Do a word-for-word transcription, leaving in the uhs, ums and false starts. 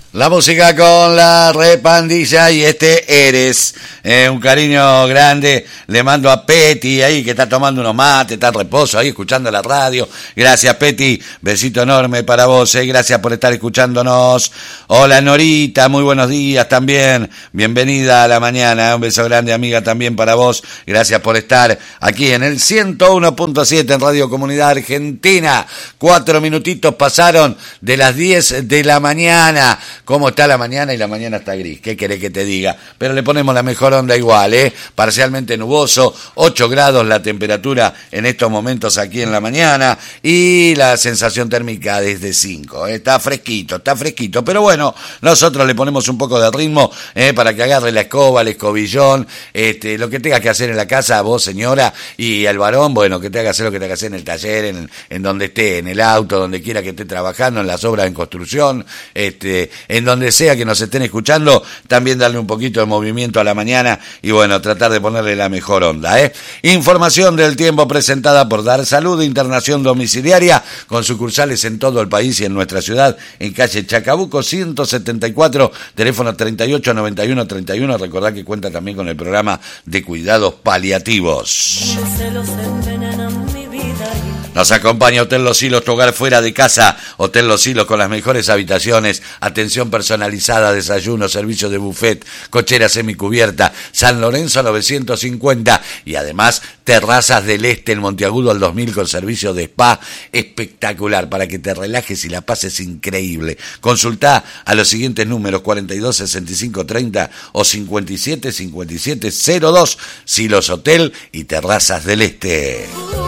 La música con la repandilla y este Eres. Eh, un cariño grande le mando a Peti ahí que está tomando unos mates, está en reposo ahí escuchando la radio. Gracias, Peti. Besito enorme para vos. Eh. Gracias por estar escuchándonos. Hola, Norita. Muy buenos días también. Bienvenida a la mañana. Un beso grande, amiga, también para vos. Gracias por estar aquí en el ciento uno punto siete en Radio Comunidad Argentina. Cuatro minutitos pasaron de las diez de la mañana. ¿Cómo está la mañana? Y la mañana está gris. ¿Qué querés que te diga? Pero le ponemos la mejor onda igual, ¿eh? Parcialmente nuboso, ocho grados la temperatura en estos momentos aquí en la mañana y la sensación térmica desde cinco. ¿eh? Está fresquito, está fresquito. Pero bueno, nosotros le ponemos un poco de ritmo ¿eh? para que agarre la escoba, el escobillón, este, lo que tenga que hacer en la casa, vos señora, y el varón, bueno, que tenga que hacer lo que tenga que hacer en el taller, en, en donde esté, en el auto, donde quiera que esté trabajando, en las obras en construcción, este... en donde sea que nos estén escuchando, también darle un poquito de movimiento a la mañana y bueno, tratar de ponerle la mejor onda, ¿eh? Información del tiempo presentada por Dar Salud, internación domiciliaria, con sucursales en todo el país y en nuestra ciudad, en calle Chacabuco ciento setenta y cuatro, teléfono treinta y ocho noventa y uno treinta y uno, recordad que cuenta también con el programa de cuidados paliativos. Nos acompaña Hotel Los Hilos, tu hogar fuera de casa. Hotel Los Hilos con las mejores habitaciones, atención personalizada, desayuno, servicio de buffet, cochera semicubierta, San Lorenzo novecientos cincuenta y además terrazas del Este en Monteagudo al dos mil con servicio de spa espectacular para que te relajes y la pases increíble. Consultá a los siguientes números cuarenta y dos sesenta y cinco treinta o cincuenta y siete cincuenta y siete cero dos, Silos Hotel y Terrazas del Este.